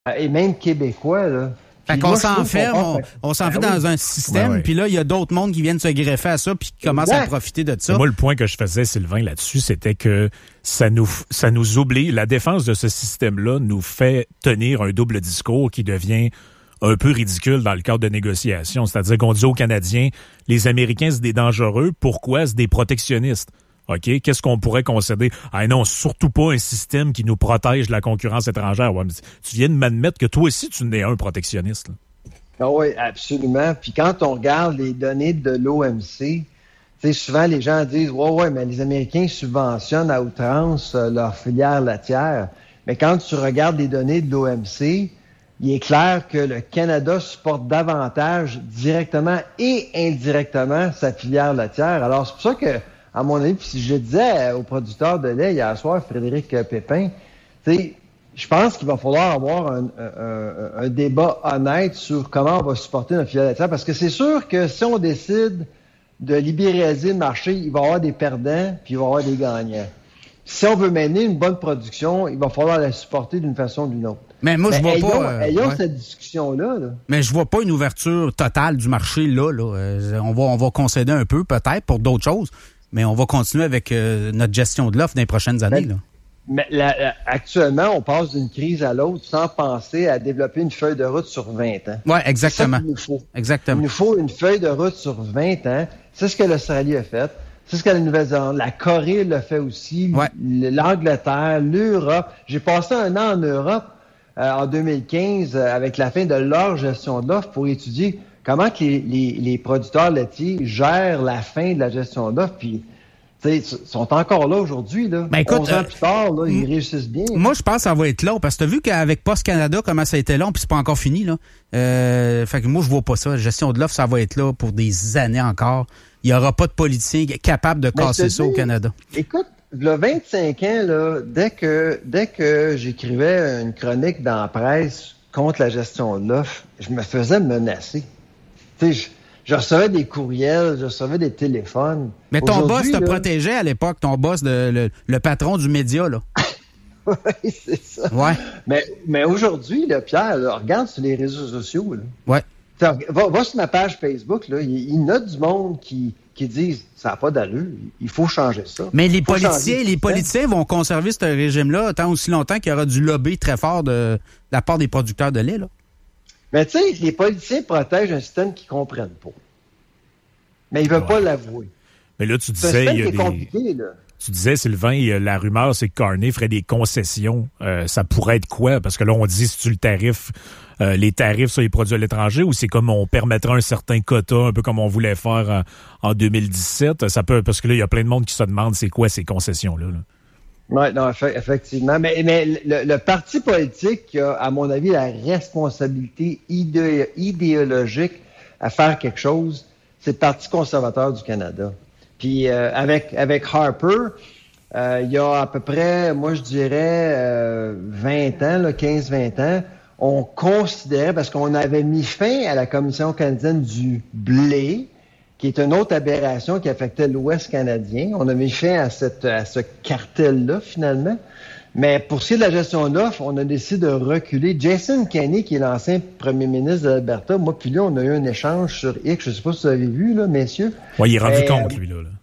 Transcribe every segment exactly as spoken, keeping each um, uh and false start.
Et même québécois, là. Fait qu'on s'enferme, on, on s'enferme ben dans oui. un système, ouais, ouais. puis là, il y a d'autres mondes qui viennent se greffer à ça, puis qui commencent exact. à profiter de ça. Et moi, le point que je faisais, Sylvain, là-dessus, c'était que ça nous, ça nous oublie, la défense de ce système-là nous fait tenir un double discours qui devient un peu ridicule dans le cadre de négociations. C'est-à-dire qu'on dit aux Canadiens, les Américains, c'est des dangereux, pourquoi? C'est des protectionnistes. OK? Qu'est-ce qu'on pourrait concéder? Ah non, surtout pas un système qui nous protège de la concurrence étrangère. Ouais, mais tu viens de m'admettre que toi aussi, tu n'es un protectionniste. Là. Ah oui, absolument. Puis quand on regarde les données de l'O M C, souvent les gens disent « Ouais, ouais, mais les Américains subventionnent à outrance euh, leur filière laitière. » Mais quand tu regardes les données de l'O M C, il est clair que le Canada supporte davantage directement et indirectement sa filière laitière. Alors, c'est pour ça que à mon avis, puis si je disais au producteur de lait hier soir, Frédéric Pépin, tu sais, je pense qu'il va falloir avoir un, un, un débat honnête sur comment on va supporter notre filière laitière, parce que c'est sûr que si on décide de libéraliser le marché, il va y avoir des perdants, puis il va y avoir des gagnants. Si on veut mener une bonne production, il va falloir la supporter d'une façon ou d'une autre. Mais moi, je vois ayons, pas... Euh, ayons ouais. cette discussion-là. Là. Mais je vois pas une ouverture totale du marché là. là. Euh, on va, on va concéder un peu, peut-être, pour d'autres choses. Mais on va continuer avec euh, notre gestion de l'offre dans les prochaines années. Là. Mais la, la, actuellement, on passe d'une crise à l'autre sans penser à développer une feuille de route sur vingt ans. Oui, exactement. C'est ça qu'il nous faut. Exactement. Il nous faut une feuille de route sur vingt ans. C'est ce que l'Australie a fait. C'est ce que la Nouvelle-Zélande, la Corée l'a fait aussi, ouais. l'Angleterre, l'Europe. J'ai passé un an en Europe euh, en deux mille quinze euh, avec la fin de leur gestion de l'offre pour étudier comment que les, les, les producteurs laitiers gèrent la fin de la gestion d'offre, puis ils sont encore là aujourd'hui. Là. Ben écoute, onze ans plus tard, là, ils réussissent bien. Moi, je pense que ça va être long, parce que tu as vu qu'avec Post Canada, comment ça a été long, puis c'est pas encore fini. Là. Euh, fait que moi, je vois pas ça. La gestion de l'offre, ça va être là pour des années encore. Il n'y aura pas de politicien capable de casser ça dis, au Canada. Écoute, le vingt-cinq ans, là, dès que dès que j'écrivais une chronique dans la presse contre la gestion de l'offre, je me faisais menacer. Tu sais, je, je recevais des courriels, je recevais des téléphones. Mais ton boss te là, protégeait à l'époque, ton boss, de, le, le patron du média, là. Oui, c'est ça. Ouais. Mais, mais aujourd'hui, là, Pierre, là, regarde sur les réseaux sociaux. Là. Ouais. Va, va sur ma page Facebook, là, il, il y en a du monde qui, qui disent ça n'a pas d'allure, il faut changer ça. Mais les politiciens, les politiciens vont conserver ce régime-là tant aussi longtemps qu'il y aura du lobby très fort de, de la part des producteurs de lait, là. Mais tu sais, les politiciens protègent un système qu'ils ne comprennent pas. Mais ils ne veulent ouais. pas l'avouer. Mais là, tu disais... C'est un système il y a qui est des... compliqué, là. Tu disais, Sylvain, la rumeur, c'est que Carney ferait des concessions. Euh, ça pourrait être quoi? Parce que là, on dit, si tu le tarif, euh, les tarifs sur les produits à l'étranger, ou c'est comme on permettrait un certain quota, un peu comme on voulait faire en, en deux mille dix-sept? Ça peut, parce que là, il y a plein de monde qui se demande c'est quoi ces concessions-là. Là. Oui, non, effectivement. Mais, mais le, le parti politique qui a, à mon avis, la responsabilité idé- idéologique à faire quelque chose, c'est le Parti conservateur du Canada. Puis euh, avec avec Harper, euh, il y a à peu près, moi je dirais, euh, vingt ans, là, quinze vingt ans, on considérait, parce qu'on avait mis fin à la Commission canadienne du blé, qui est une autre aberration qui affectait l'Ouest canadien. On a mis fin à, cette, à ce cartel-là, finalement. Mais pour ce qui est de la gestion de l'offre, on a décidé de reculer. Jason Kenney, qui est l'ancien premier ministre de l'Alberta, moi puis lui, on a eu un échange sur X. Je ne sais pas si vous avez vu, là, messieurs. Oui, il est rendu euh, compte, lui, là, là.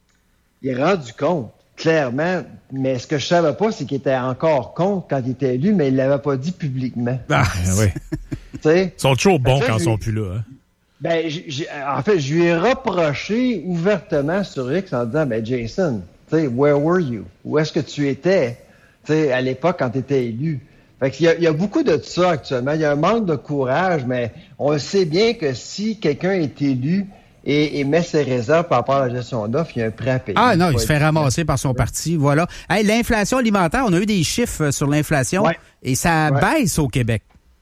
Il est rendu compte, clairement. Mais ce que je savais pas, c'est qu'il était encore compte quand il était élu, mais il l'avait pas dit publiquement. Ah, oui. Ils sont toujours bons quand ils sont plus là, hein. Ben, j'ai, en fait, je lui ai reproché ouvertement sur X en disant, ben, Jason, tu sais, where were you? Où est-ce que tu étais, tu sais, à l'époque quand tu étais élu? Fait qu'il y a, il y a beaucoup de ça actuellement. Il y a un manque de courage, mais on sait bien que si quelqu'un est élu et, et met ses réserves par rapport à la gestion d'offres, il y a un prêt à payer. Ah non, il se fait ramasser par son parti, voilà. Hey, l'inflation alimentaire, on a eu des chiffres sur l'inflation, ouais. et ça ouais. baisse au Québec.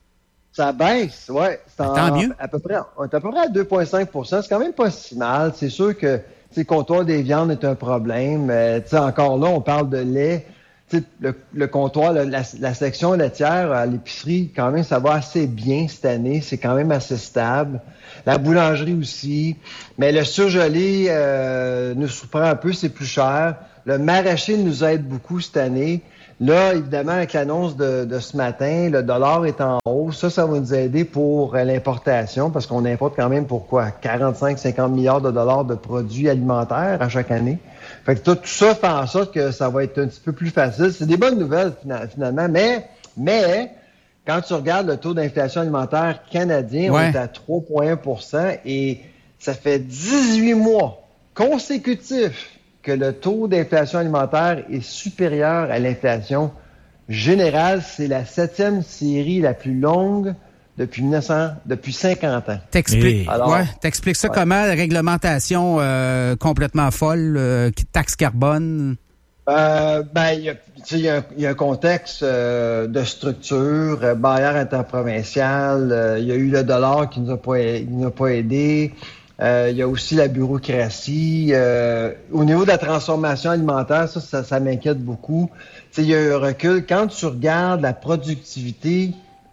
Ça baisse, oui. Tant mieux. À peu près, on est à peu près à deux virgule cinq pour cent. C'est quand même pas si mal. C'est sûr que le comptoir des viandes est un problème. Euh, encore là, on parle de lait. Le, le comptoir, la, la, la section laitière à l'épicerie, quand même, ça va assez bien cette année. C'est quand même assez stable. La boulangerie aussi. Mais le surgelé euh, nous surprend un peu, c'est plus cher. Le maraîcher nous aide beaucoup cette année. Là, évidemment, avec l'annonce de, de ce matin, le dollar est en hausse. Ça, ça va nous aider pour euh, l'importation parce qu'on importe quand même pour quoi? quarante-cinq à cinquante milliards de dollars de produits alimentaires à chaque année. Fait que tout, tout ça fait en sorte que ça va être un petit peu plus facile. C'est des bonnes nouvelles finalement, mais, mais quand tu regardes le taux d'inflation alimentaire canadien, ouais. on est à trois virgule un pour cent et ça fait dix-huit mois consécutifs que le taux d'inflation alimentaire est supérieur à l'inflation générale. C'est la septième série la plus longue depuis mille neuf cents, depuis cinquante ans. T'expliques, Alors, ouais, t'expliques ça ouais. comment? La réglementation euh, complètement folle, euh, taxe carbone? Euh, ben, il y a, y, a, y a un contexte euh, de structure, euh, barrière interprovinciale, euh, il y a eu le dollar qui nous a pas, nous a pas aidé. Euh, il y a aussi la bureaucratie. Euh, au niveau de la transformation alimentaire, ça, ça, ça m'inquiète beaucoup. Il y a eu un recul. Quand tu regardes la productivité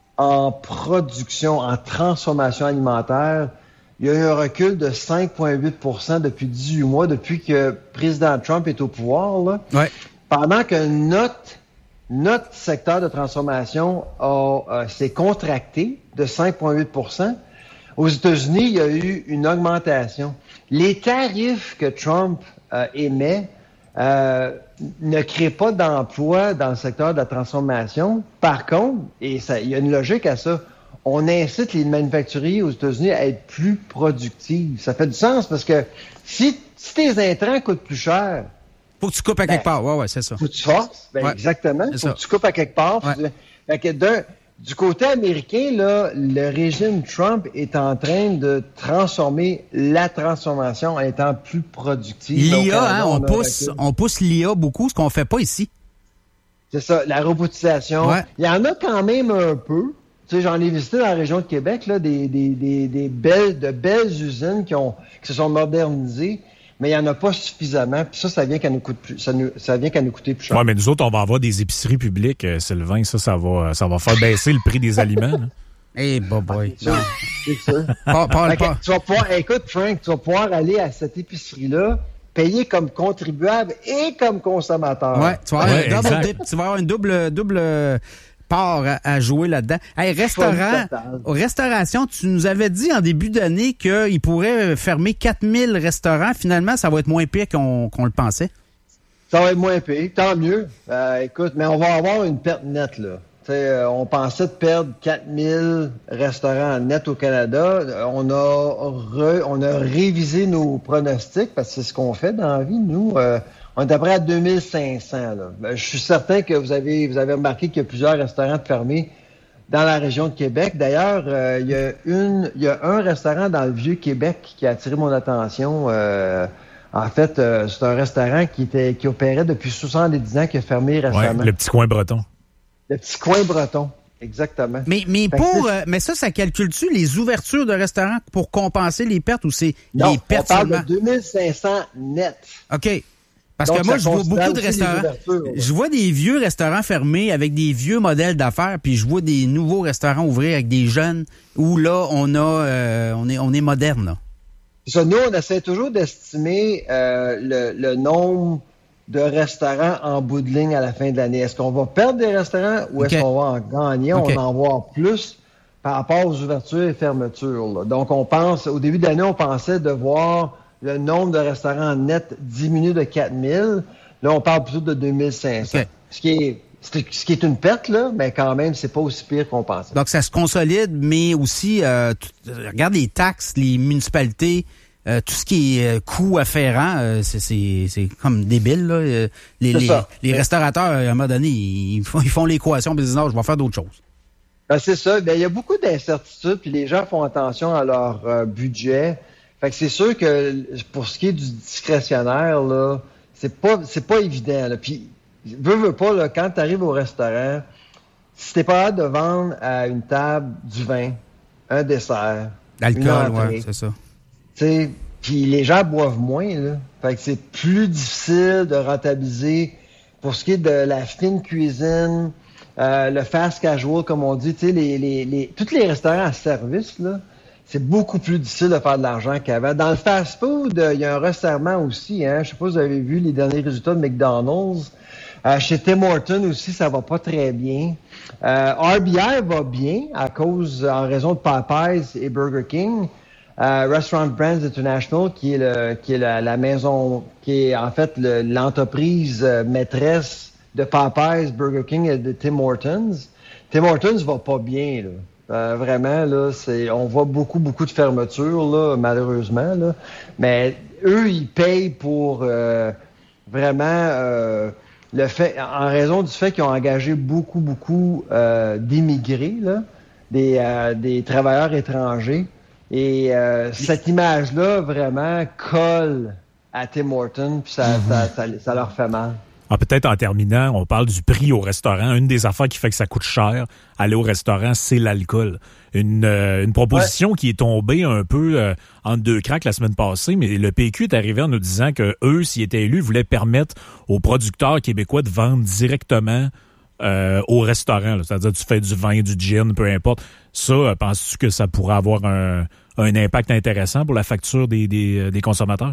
en production, en transformation alimentaire, il y a eu un recul de cinq virgule huit pour cent depuis dix-huit mois, depuis que le président Trump est au pouvoir. Là. Ouais. Pendant que notre, notre secteur de transformation a, a, s'est contracté de cinq virgule huit pour cent, aux États-Unis, il y a eu une augmentation. Les tarifs que Trump euh, émet euh, ne créent pas d'emplois dans le secteur de la transformation. Par contre, et ça, il y a une logique à ça, on incite les manufacturiers aux États-Unis à être plus productifs. Ça fait du sens parce que si, si tes intrants coûtent plus cher... Faut que tu coupes à quelque ben, part. Ouais, ouais, c'est ça. Faut que tu forces. Ben, ouais, exactement. Faut ça. que tu coupes à quelque part. Ouais. Fait que d'un... Du côté américain, là, le régime Trump est en train de transformer la transformation en étant plus productive. L'I A, hein, on, on pousse, on pousse l'I A beaucoup, ce qu'on fait pas ici. C'est ça, la robotisation. Ouais. Il y en a quand même un peu. Tu sais, j'en ai visité dans la région de Québec, là, des, des, des, des belles, de belles usines qui ont, qui se sont modernisées. Mais il n'y en a pas suffisamment. Puis ça, ça vient qu'à nous coûte plus, ça, nous, ça vient qu'à nous coûter plus cher. Oui, mais nous autres, on va avoir des épiceries publiques, euh, Sylvain. Ça, ça va, ça va faire baisser le prix des aliments. Eh, hey, boy, boy. C'est sûr. C'est sûr. Pas, pas, pas. Tu vas pouvoir, écoute, Frank, tu vas pouvoir aller à cette épicerie-là, payer comme contribuable et comme consommateur. Ouais, tu vas avoir, ouais, un double, tu vas avoir une double, double part à, à jouer là-dedans. Hey, restaurant, restauration, tu nous avais dit en début d'année qu'il pourrait fermer quatre mille restaurants. Finalement, ça va être moins pire qu'on, qu'on le pensait. Ça va être moins pire, tant mieux. Euh, écoute, mais on va avoir une perte nette, là. Euh, on pensait de perdre quatre mille restaurants net au Canada. On a, re, on a révisé nos pronostics parce que c'est ce qu'on fait dans la vie, nous. Euh, on est à près à deux mille cinq cents. Là. Ben, je suis certain que vous avez, vous avez remarqué qu'il y a plusieurs restaurants fermés dans la région de Québec. D'ailleurs, euh, il y a une, il y a un restaurant dans le Vieux-Québec qui a attiré mon attention. Euh, en fait, euh, c'est un restaurant qui était, qui opérait depuis soixante-dix ans, qui a fermé récemment. Ouais, le petit coin breton. Le petit coin breton, exactement. Mais, mais pour, euh, mais ça, ça calcule-tu les ouvertures de restaurants pour compenser les pertes ou c'est non, les pertes on parle seulement? de deux mille cinq cents net. OK. Parce Donc, que moi, je vois beaucoup de ouais. restaurants. Je vois des vieux restaurants fermés avec des vieux modèles d'affaires, puis je vois des nouveaux restaurants ouvrir avec des jeunes où là, on a, euh, on est, on est moderne, là. C'est ça. Nous, on essaie toujours d'estimer euh, le, le nombre de restaurants en bout de ligne à la fin de l'année. Est-ce qu'on va perdre des restaurants ou okay. est-ce qu'on va en gagner? Okay. On va en voir plus par rapport aux ouvertures et fermetures. Là. Donc, on pense, au début de l'année, on pensait de voir le nombre de restaurants nets diminuer de quatre mille. Là, on parle plutôt de deux mille cinq cents. Okay. Ce qui est, ce qui est une perte, là, mais quand même, c'est pas aussi pire qu'on pensait. Donc, ça se consolide, mais aussi, euh, tu, regarde les taxes, les municipalités, Euh, tout ce qui est euh, coût afférent, euh, c'est, c'est, c'est comme débile. Là. Euh, les, les, les restaurateurs, à un moment donné, ils font, ils font l'équation, ils disent non, je vais faire d'autres choses. Ben, c'est ça. Ben, il y a beaucoup d'incertitudes, puis les gens font attention à leur euh, budget. Fait que c'est sûr que pour ce qui est du discrétionnaire, là, c'est pas c'est pas évident. Là. Puis, veux, veux pas, là, quand tu arrives au restaurant, si t'es pas hâte de vendre à une table du vin, un dessert, l'alcool, une entrée, ouais, c'est ça. Puis les gens boivent moins, là. Fait que c'est plus difficile de rentabiliser pour ce qui est de la fine cuisine, euh, le fast casual, comme on dit, tu sais, les, les, les, tous les restaurants à service, là, c'est beaucoup plus difficile de faire de l'argent qu'avant. Dans le fast-food, il euh, y a un resserrement aussi. Hein? Je sais pas si vous avez vu les derniers résultats de McDonald's. Euh, chez Tim Hortons aussi, ça va pas très bien. Euh, R B I va bien à cause, en raison de Popeyes et Burger King. Euh, Restaurant Brands International, qui est le, qui est la, la maison, qui est en fait le, l'entreprise euh, maîtresse de Popeyes, Burger King et de Tim Hortons. Tim Hortons va pas bien, là. Euh, vraiment, là, c'est, on voit beaucoup, beaucoup de fermetures, là, malheureusement, là. Mais eux, ils payent pour euh, vraiment euh, le fait, en raison du fait qu'ils ont engagé beaucoup, beaucoup euh, d'immigrés, là, des, euh, des travailleurs étrangers. Et euh, cette image-là, vraiment, colle à Tim Hortons, puis ça, mm-hmm. ça, ça, ça leur fait mal. Ah, peut-être en terminant, on parle du prix au restaurant. Une des affaires qui fait que ça coûte cher, aller au restaurant, c'est l'alcool. Une, euh, une proposition ouais. qui est tombée un peu euh, entre deux cracks la semaine passée, mais le P Q est arrivé en nous disant que eux, s'ils étaient élus, voulaient permettre aux producteurs québécois de vendre directement euh, au restaurant. Là. C'est-à-dire, tu fais du vin, du gin, peu importe. Ça, euh, penses-tu que ça pourrait avoir un, un impact intéressant pour la facture des, des, des consommateurs?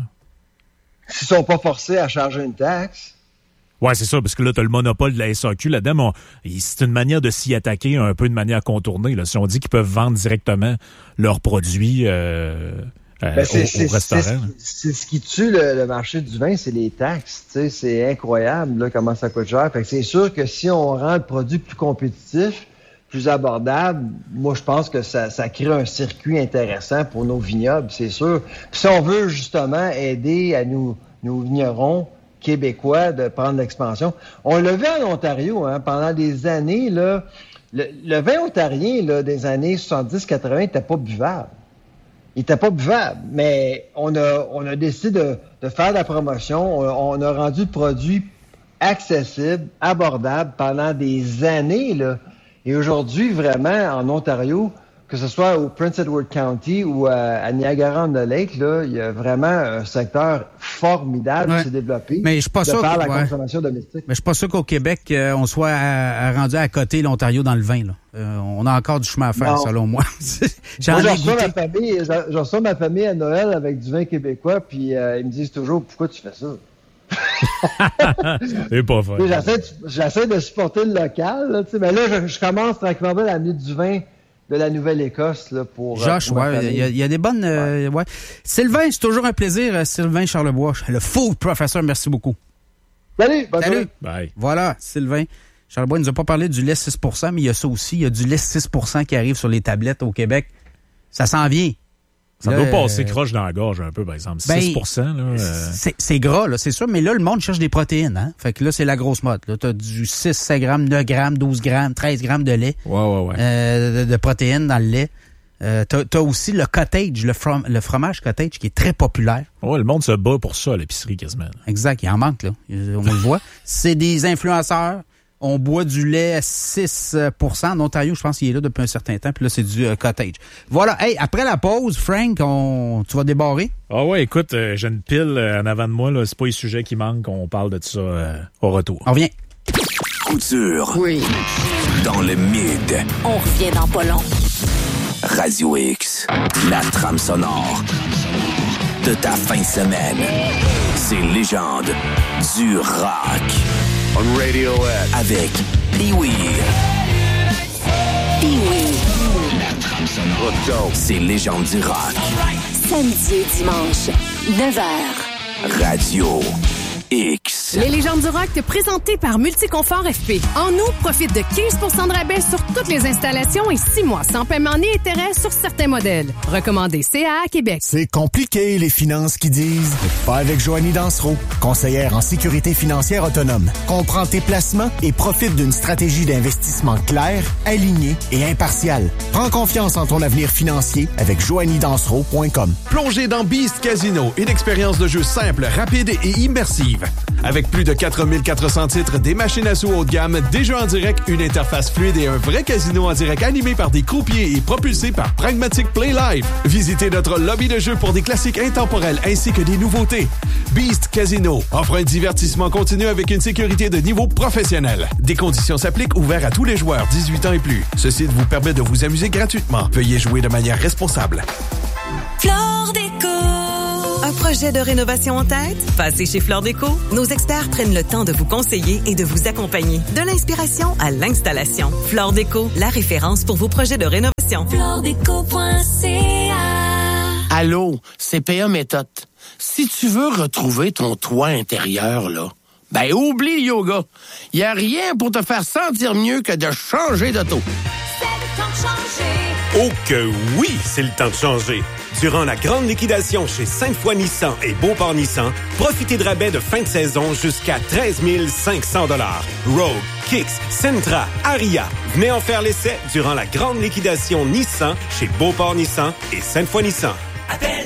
S'ils sont pas forcés à charger une taxe. Ouais, c'est ça, parce que là, tu as le monopole de la S A Q là-dedans, mais on, c'est une manière de s'y attaquer un peu de manière contournée. Là. Si on dit qu'ils peuvent vendre directement leurs produits euh, euh, ben c'est, au, c'est, au restaurant. C'est, c'est, c'est ce qui tue le, le marché du vin, c'est les taxes. T'sais, c'est incroyable là, comment ça coûte cher. Fait que c'est sûr que si on rend le produit plus compétitif, plus abordable, moi je pense que ça, ça crée un circuit intéressant pour nos vignobles, c'est sûr. Puis si on veut justement aider à nous, nos vignerons québécois de prendre l'expansion. On l'a vu en Ontario, hein, pendant des années, là, le, le vin ontarien là, des années soixante-dix quatre-vingts n'était pas buvable. Il n'était pas buvable, mais on a, on a décidé de, de faire de la promotion. On, on a rendu le produit accessible, abordable pendant des années. Là. Et aujourd'hui, vraiment, en Ontario, que ce soit au Prince Edward County ou à, à Niagara-on-the-Lake, là, il y a vraiment un secteur formidable ouais. qui s'est développé mais je suis pas de sûr par que, la ouais. consommation domestique. Mais je suis pas sûr qu'au Québec, euh, on soit à, à rendu à côté l'Ontario dans le vin. Là. Euh, on a encore du chemin à faire, non. selon moi. J'en moi, ai reçois ma famille, j'en reçois ma famille à Noël avec du vin québécois, puis euh, ils me disent toujours, pourquoi tu fais ça? C'est pas vrai. J'essaie, j'essaie de supporter le local, là, mais là, je, je commence tranquillement à amener du vin de la Nouvelle-Écosse là, pour... Josh, pour ouais, il y, y a des bonnes... Euh, ouais. ouais. Sylvain, c'est toujours un plaisir. Sylvain Charlebois, le food professeur, merci beaucoup. Salut, bonne Salut. journée. Bye. Voilà, Sylvain Charlebois, il nous a pas parlé du lait six pour cent, mais il y a ça aussi. Il y a du lait six pour cent qui arrive sur les tablettes au Québec. Ça s'en vient. Ça là, doit passer croche dans la gorge un peu, par exemple. Ben, six pour cent, là. Euh... C'est, c'est gras, là, c'est sûr, mais là, le monde cherche des protéines, hein. Fait que là, c'est la grosse mode. Là, t'as du six, sept grammes, neuf grammes, douze grammes, treize grammes de lait. Ouais, ouais, ouais. Euh, de, de protéines dans le lait. Euh, t'as, t'as aussi le cottage, le, from, le fromage cottage qui est très populaire. Ouais, le monde se bat pour ça à l'épicerie quasiment. Exact, il en manque, là. On le voit. C'est des influenceurs. On boit du lait à six pour cent. En Ontario, je pense qu'il est là depuis un certain temps. Puis là, c'est du euh, cottage. Voilà. Hey, après la pause, Frank, on... tu vas débarrer? Ah ouais, écoute, euh, j'ai une pile euh, en avant de moi. Là. C'est pas les sujets qui manquent. On parle de ça euh, au retour. On revient. Couture. Oui. Dans le mid. On revient dans pas long. Radio X. La trame sonore de ta fin de semaine. C'est légende du rock. On Radiohead. Avec Pee-Wee. Pee-Wee. La trame sonore. Let's go. C'est légende du rock. Samedi et dimanche, neuf heures. Radio X. Les légendes du rock présentées par Multiconfort F P. En août, profite de quinze pour cent de rabais sur toutes les installations et six mois sans paiement ni intérêt sur certains modèles. Recommandé C A A Québec. C'est compliqué, les finances qui disent. Pas avec Joanie Dansereau, conseillère en sécurité financière autonome. Comprends tes placements et profite d'une stratégie d'investissement claire, alignée et impartiale. Prends confiance en ton avenir financier avec joanie dansereau point com. Plongez dans Beast Casino, une expérience de jeu simple, rapide et immersive. Avec plus de quatre mille quatre cents titres, des machines à sous haut de gamme, des jeux en direct, une interface fluide et un vrai casino en direct animé par des croupiers et propulsé par Pragmatic Play Live. Visitez notre lobby de jeux pour des classiques intemporels ainsi que des nouveautés. Beast Casino offre un divertissement continu avec une sécurité de niveau professionnel. Des conditions s'appliquent, ouverts à tous les joueurs dix-huit ans et plus. Ce site vous permet de vous amuser gratuitement. Veuillez jouer de manière responsable. Flore Déco. Un projet de rénovation en tête? Passez chez Flore Déco. Nos experts prennent le temps de vous conseiller et de vous accompagner. De l'inspiration à l'installation. Flore Déco, la référence pour vos projets de rénovation. flore déco point c a. Allô, C P A Méthode. Si tu veux retrouver ton toit intérieur, là, ben oublie le yoga. Y a rien pour te faire sentir mieux que de changer d'auto. C'est le temps de changer. Oh que oui, c'est le temps de changer. Durant la grande liquidation chez Sainte-Foy Nissan et Beauport Nissan, profitez de rabais de fin de saison jusqu'à treize mille cinq cents dollars. Rogue, Kicks, Sentra, Aria. Venez en faire l'essai durant la grande liquidation Nissan chez Beauport Nissan et Sainte-Foy Nissan. Appelle